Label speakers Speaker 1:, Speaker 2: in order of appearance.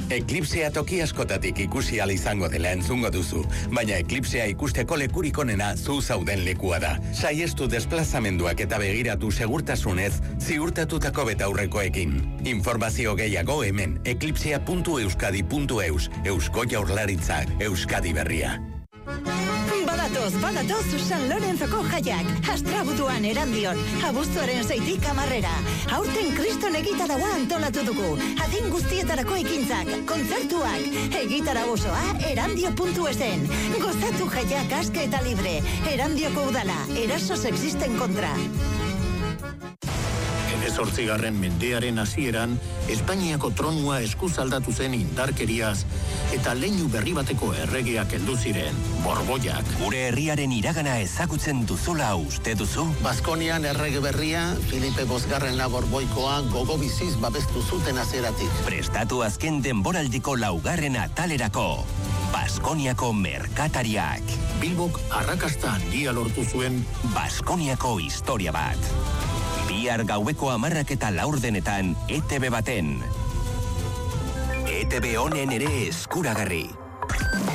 Speaker 1: Eklipsea toki askotatik ikusi ahal izango dela entzungo duzu, baina eklipsea ikusteko lekurik onena zu zauden lekua da. Saiestu desplazamenduak eta begiratu segurtasunez ziurtatutako betaurrekoekin. Informazio gehiago hemen eclipsea.euskadi.eus. Eusko Jaurlaritzak, Euskadi berria.
Speaker 2: Badatoz San Lorenzoko jaiak, Astrabutuan Erandion, abuztuaren 6tik 10. Aurten kriston egitaraua antolatu dugu, adin guztietarako ekintzak, kontzertuak, egitara osoa erandio.esen. Gozatu jaiak aske eta libre, Erandioko udala, eraso sexisten kontra.
Speaker 3: 18. mendearen hasieran, Espainiako tronua eskuzaldatu zen indarkeriaz, eta leinu berri bateko erregeak heldu ziren, Borboiak.
Speaker 4: Gure herriaren iragana ezagutzen duzula uste duzu?
Speaker 5: Baskonian errege berria, Filipe Bosgarrena Borboikoa gogo biziz babestu zuten hasieratik.
Speaker 4: Prestatu azken denboraldiko 4. atalerako. Baskoniako merkatariak.
Speaker 3: Bilbok arrakasta handia lortu zuen
Speaker 4: Baskoniako historia bat. Bihar gaueko 10:04 ETB baten. ETB honen ere eskuragarri.